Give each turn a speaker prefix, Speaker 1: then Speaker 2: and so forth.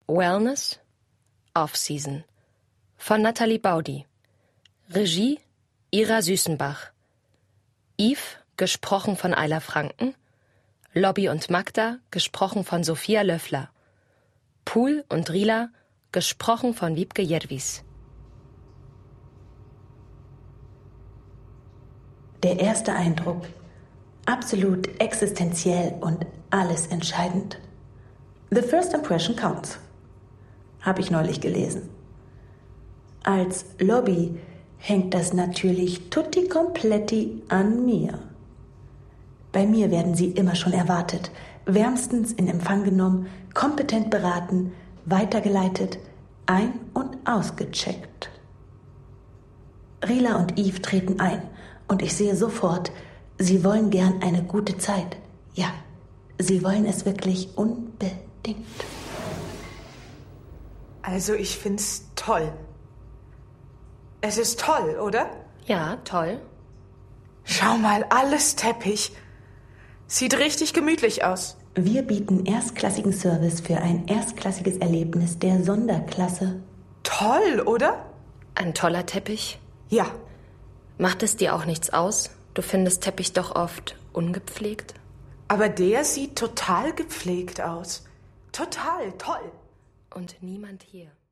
Speaker 1: Wellness Off-Season von Nathalie Baudi. Regie Ira Süßenbach. Yves, gesprochen von Ayla Franken. Lobby und Magda, gesprochen von Sophia Löffler. Pool und Rila, gesprochen von Wiebke Jervis.
Speaker 2: Der erste Eindruck. Absolut existenziell und alles entscheidend. The first impression counts. Habe ich neulich gelesen. Als Lobby hängt das natürlich tutti completi an mir. Bei mir werden Sie immer schon erwartet, wärmstens in Empfang genommen, kompetent beraten, weitergeleitet, ein- und ausgecheckt. Rila und Yves treten ein und ich sehe sofort, sie wollen gern eine gute Zeit. Ja, sie wollen es wirklich unbedingt.
Speaker 3: Also ich find's toll. Es ist toll, oder?
Speaker 1: Ja, toll.
Speaker 3: Schau mal, alles Teppich. Sieht richtig gemütlich aus.
Speaker 2: Wir bieten erstklassigen Service für ein erstklassiges Erlebnis der Sonderklasse.
Speaker 3: Toll, oder?
Speaker 1: Ein toller Teppich.
Speaker 3: Ja.
Speaker 1: Macht es dir auch nichts aus? Du findest Teppich doch oft ungepflegt.
Speaker 3: Aber der sieht total gepflegt aus. Total toll.
Speaker 1: Und niemand hier.